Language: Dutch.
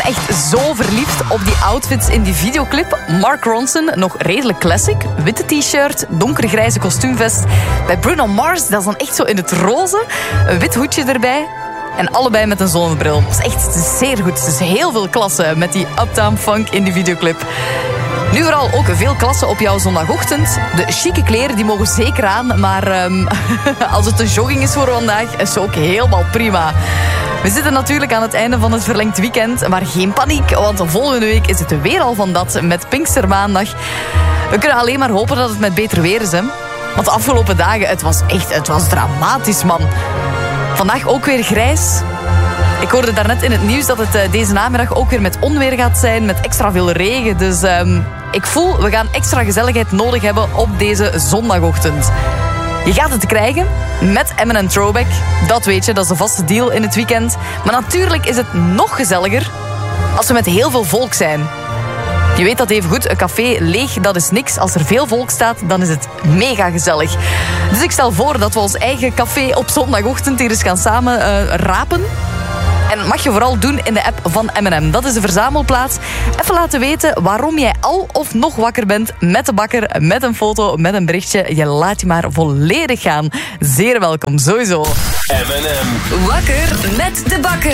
Echt zo verliefd op die outfits in die videoclip. Mark Ronson, nog redelijk classic. Witte t-shirt, donkergrijze kostuumvest. Bij Bruno Mars, dat is dan echt zo in het roze. Een wit hoedje erbij. En allebei met een zonnebril. Het is zeer goed. Het is heel veel klasse met die Uptown Funk in die videoclip. Nu vooral ook veel klasse op jouw zondagochtend. De chique kleren die mogen zeker aan. Maar als het een jogging is voor vandaag, is het ook helemaal prima. We zitten natuurlijk aan het einde van het verlengd weekend. Maar geen paniek, want volgende week is het weer al van dat met Pinkstermaandag. We kunnen alleen maar hopen dat het met beter weer is, hè. Want de afgelopen dagen, het was dramatisch, man. Vandaag ook weer grijs. Ik hoorde daarnet in het nieuws dat het deze namiddag ook weer met onweer gaat zijn. Met extra veel regen. Dus ik voel, we gaan extra gezelligheid nodig hebben op deze zondagochtend. Je gaat het krijgen met M&M Throwback. Dat weet je, dat is de vaste deal in het weekend. Maar natuurlijk is het nog gezelliger als we met heel veel volk zijn. Je weet dat even goed, een café leeg, dat is niks. Als er veel volk staat, dan is het mega gezellig. Dus ik stel voor dat we ons eigen café op zondagochtend hier eens gaan samen rapen. En dat mag je vooral doen in de app van M&M. Dat is de verzamelplaats. Even laten weten waarom jij al of nog wakker bent met de bakker, met een foto, met een berichtje. Je laat je maar volledig gaan. Zeer welkom, sowieso. M&M. Wakker met de bakker.